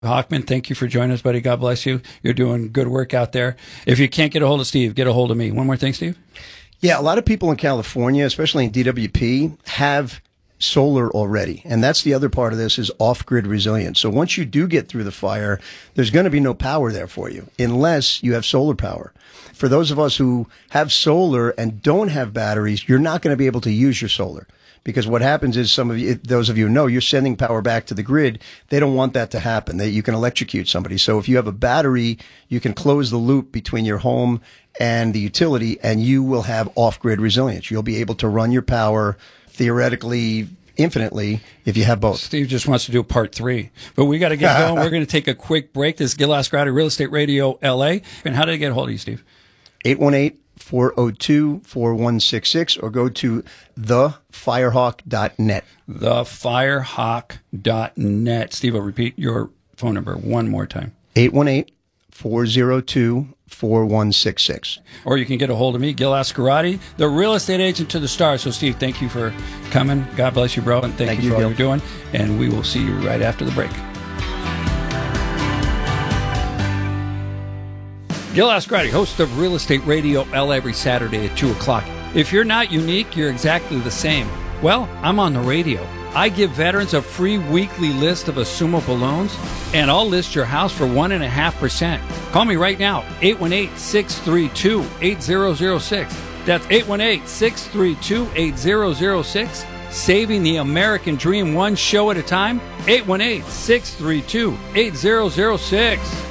Hochman, thank you for joining us, buddy. God bless you. You're doing good work out there. If you can't get a hold of Steve, get a hold of me. One more thing, Steve. Yeah, a lot of people in California, especially in DWP, have solar already. And that's the other part of this is off-grid resilience. So once you do get through the fire, there's going to be no power there for you unless you have solar power. For those of us who have solar and don't have batteries, you're not going to be able to use your solar. Because what happens is those of you who know, you're sending power back to the grid. They don't want that to happen. You can electrocute somebody. So if you have a battery, you can close the loop between your home and the utility, and you will have off-grid resilience. You'll be able to run your power theoretically infinitely if you have both. Steve just wants to do part 3, but we got to get going. We're going to take a quick break. This is Gil Ascarati, Real Estate Radio LA. And how did I get a hold of you, Steve? 818-402-4166 or go to thefirehawk.net. Thefirehawk.net. Steve, I'll repeat your phone number one more time. 818-402-4166. Or you can get a hold of me, Gil Ascarati, the real estate agent to the stars. So, Steve, thank you for coming. God bless you, bro, and thank you for all you're doing. And we will see you right after the break. Gil Ascarati, host of Real Estate Radio LA every Saturday at 2 o'clock. If you're not unique, you're exactly the same. Well, I'm on the radio. I give veterans a free weekly list of assumable loans, and I'll list your house for 1.5%. Call me right now, 818-632-8006. That's 818-632-8006. Saving the American Dream one show at a time, 818-632-8006.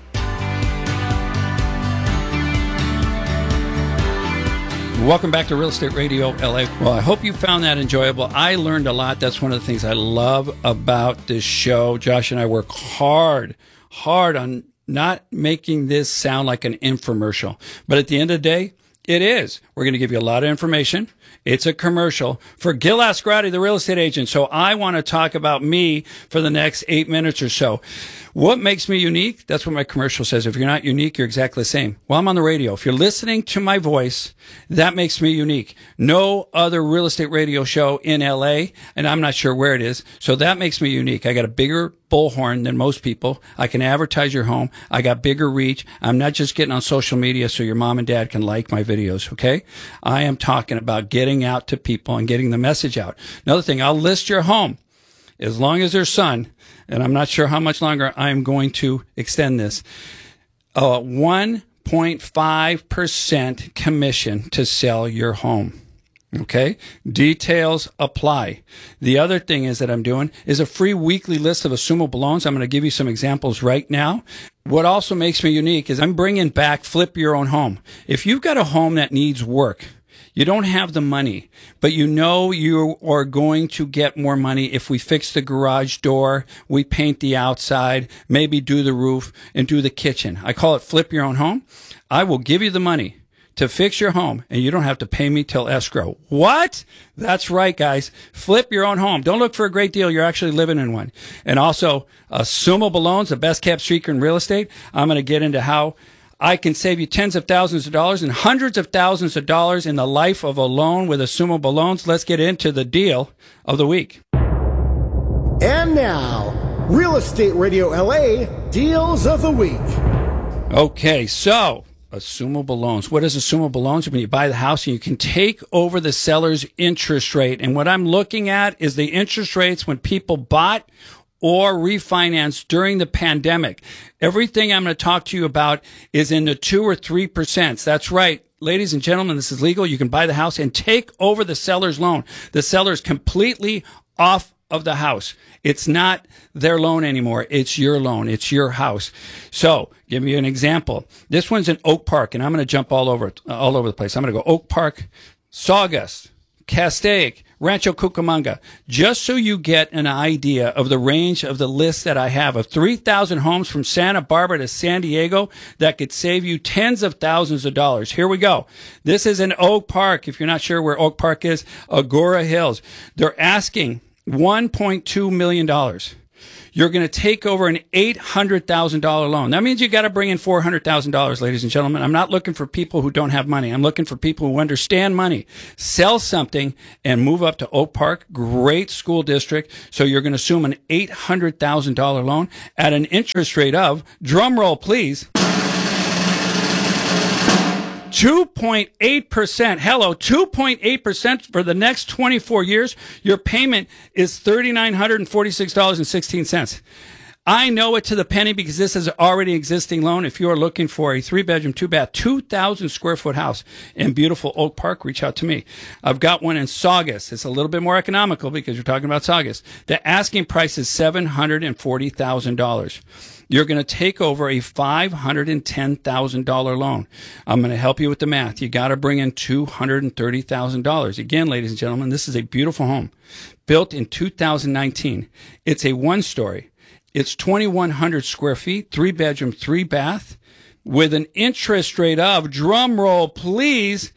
Welcome back to Real Estate Radio LA. Well, I hope you found that enjoyable. I learned a lot. That's one of the things I love about this show. Josh and I work hard on not making this sound like an infomercial. But at the end of the day, it is. We're going to give you a lot of information. It's a commercial for Gil Ascarati, the real estate agent. So I want to talk about me for the next 8 minutes or so. What makes me unique? That's what my commercial says. If you're not unique, you're exactly the same. Well, I'm on the radio. If you're listening to my voice, that makes me unique. No other real estate radio show in LA, and I'm not sure where it is. So that makes me unique. I got a bigger bullhorn than most people. I can advertise your home. I got bigger reach. I'm not just getting on social media so your mom and dad can like my videos, okay? I am talking about getting out to people and getting the message out. Another thing, I'll list your home as long as there's sun, and I'm not sure how much longer I'm going to extend this. 1.5% commission to sell your home. Okay? Details apply. The other thing is that I'm doing is a free weekly list of assumable loans. I'm going to give you some examples right now. What also makes me unique is I'm bringing back Flip Your Own Home. If you've got a home that needs work, you don't have the money, but you know you are going to get more money if we fix the garage door, we paint the outside, maybe do the roof, and do the kitchen. I call it Flip Your Own Home. I will give you the money to fix your home, and you don't have to pay me till escrow. What? That's right, guys. Flip your own home. Don't look for a great deal. You're actually living in one. And also, assumable loans, the best kept secret in real estate. I'm going to get into how I can save you tens of thousands of dollars and hundreds of thousands of dollars in the life of a loan with assumable loans. Let's get into the deal of the week. And now, Real Estate Radio LA Deals of the Week. Okay, so assumable loans. What is assumable loans? When you buy the house and you can take over the seller's interest rate. And what I'm looking at is the interest rates when people bought or refinanced during the pandemic. Everything I'm going to talk to you about is in the 2 or 3%. That's right. Ladies and gentlemen, this is legal. You can buy the house and take over the seller's loan. The seller's completely off of the house. It's not their loan anymore. It's your loan. It's your house. So, give you an example. This one's in Oak Park, and I'm going to jump all over the place. I'm going to go Oak Park, Saugus, Castaic, Rancho Cucamonga, just so you get an idea of the range of the list that I have of 3,000 homes from Santa Barbara to San Diego that could save you tens of thousands of dollars. Here we go. This is in Oak Park. If you're not sure where Oak Park is, Agora Hills. They're asking $1.2 million. You're going to take over an $800,000 loan. That means you got to bring in $400,000, ladies and gentlemen. I'm not looking for people who don't have money. I'm looking for people who understand money. Sell something and move up to Oak Park, great school district. So you're going to assume an $800,000 loan at an interest rate of, drum roll please, 2.8%. Hello, 2.8% for the next 24 years. Your payment is $3,946.16. I know it to the penny because this is an already existing loan. If you are looking for a 3-bedroom, 2-bath, 2,000 square foot house in beautiful Oak Park, reach out to me. I've got one in Saugus. It's a little bit more economical because you're talking about Saugus. The asking price is $740,000. You're going to take over a $510,000 loan. I'm going to help you with the math. You got to bring in $230,000. Again, ladies and gentlemen, this is a beautiful home built in 2019. It's a 1-story. It's 2,100 square feet, 3-bedroom, 3-bath, with an interest rate of, drum roll please,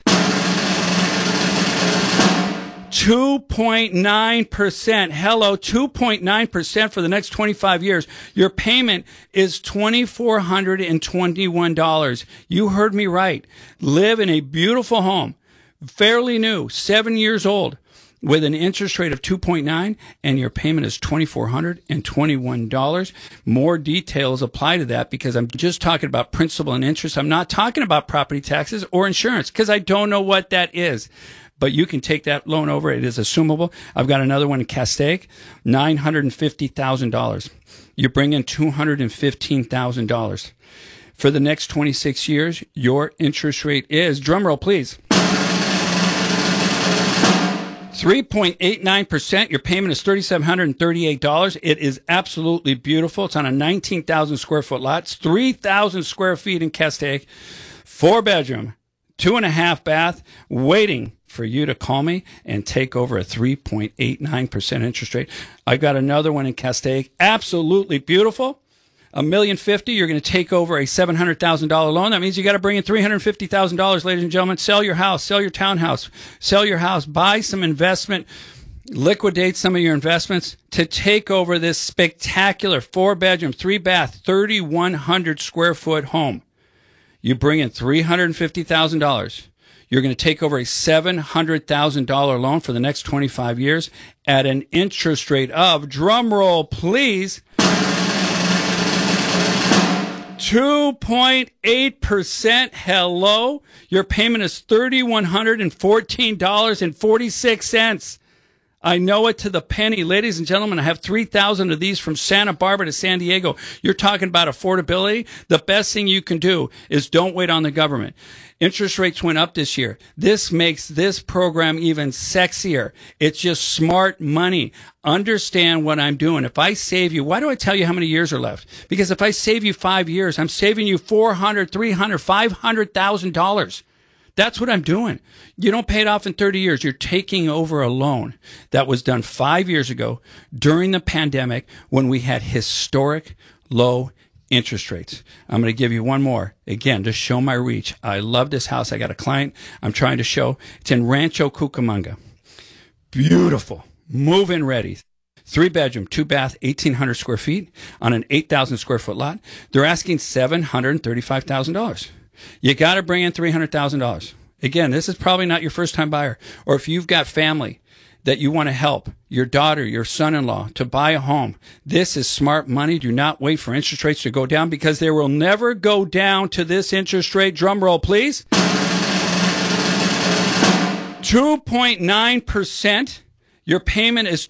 2.9%. Hello, 2.9% for the next 25 years. Your payment is $2,421. You heard me right. Live in a beautiful home, fairly new, 7 years old, with an interest rate of 2.9, and your payment is $2,421. More details apply to that because I'm just talking about principal and interest. I'm not talking about property taxes or insurance because I don't know what that is. But you can take that loan over. It is assumable. I've got another one in Castaic, $950,000. You bring in $215,000. For the next 26 years, your interest rate is, drumroll please, 3.89%. Your payment is $3,738. It is absolutely beautiful. It's on a 19,000 square foot lot. It's 3,000 square feet in Castaic, 4-bedroom, 2.5 bath, waiting for you to call me and take over a 3.89% interest rate. I've got another one in Castaic, absolutely beautiful. $1,050,000. You're going to take over a $700,000 loan. That means you got to bring in $350,000, ladies and gentlemen. Sell your house, sell your townhouse, sell your house, buy some investment, liquidate some of your investments to take over this spectacular 4-bedroom, 3-bath, 3,100 square foot home. You bring in $350,000. You're going to take over a $700,000 loan for the next 25 years at an interest rate of, drumroll please, 2.8%. Hello. Your payment is $3,114.46. I know it to the penny. Ladies and gentlemen, I have 3,000 of these from Santa Barbara to San Diego. You're talking about affordability. The best thing you can do is don't wait on the government. Interest rates went up this year. This makes this program even sexier. It's just smart money. Understand what I'm doing. If I save you, why do I tell you how many years are left? Because if I save you 5 years, I'm saving you $400,000, $300,000, $500,000. That's what I'm doing. You don't pay it off in 30 years. You're taking over a loan that was done 5 years ago during the pandemic when we had historic low interest rates. I'm going to give you one more, again, to show my reach. I love this house. I got a client I'm trying to show. It's in Rancho Cucamonga. Beautiful. Move-in ready. 3-bedroom, 2-bath, 1,800 square feet on an 8,000 square foot lot. They're asking $735,000. You got to bring in $300,000. Again, this is probably not your first-time buyer. Or if you've got family that you want to help, your daughter, your son-in-law, to buy a home, this is smart money. Do not wait for interest rates to go down because they will never go down to this interest rate. Drum roll, please. 2.9%. Your payment is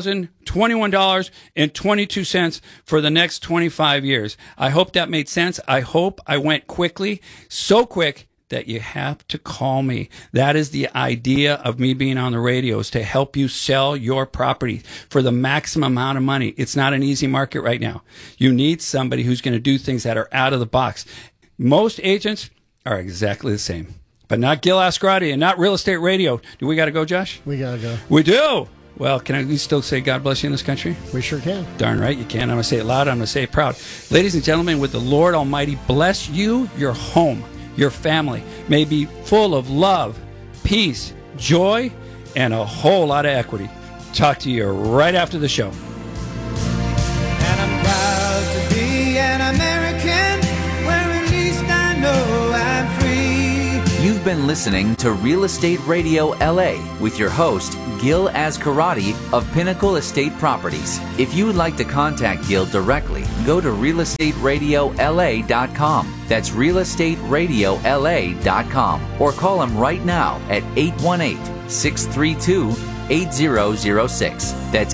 $2,021.22 for the next 25 years. I hope that made sense. I hope I went quickly, so quick that you have to call me. That is the idea of me being on the radio, is to help you sell your property for the maximum amount of money. It's not an easy market right now. You need somebody who's going to do things that are out of the box. Most agents are exactly the same. But not Gil Ascarati and not Real Estate Radio. Do we got to go, Josh? We got to go. We do. Well, can I still say God bless you in this country? We sure can. Darn right you can. I'm going to say it loud. I'm going to say it proud. Ladies and gentlemen, would the Lord Almighty bless you, your home, your family may be full of love, peace, joy, and a whole lot of equity. Talk to you right after the show. been listening to Real Estate Radio LA with your host, Gil Azcarati of Pinnacle Estate Properties. If you would like to contact Gil directly, go to realestateradio.la.com. That's realestateradio.la.com. Or call him right now at 818-632-8006. That's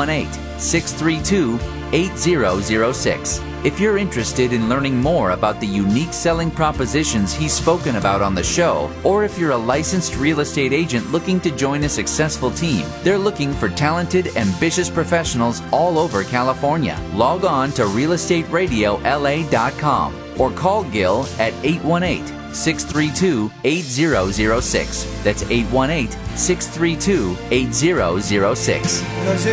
818-632-8006. If you're interested in learning more about the unique selling propositions he's spoken about on the show, or if you're a licensed real estate agent looking to join a successful team, they're looking for talented, ambitious professionals all over California. Log on to realestateradio.la.com or call Gil at 818-632-8006. That's 818-632-8006.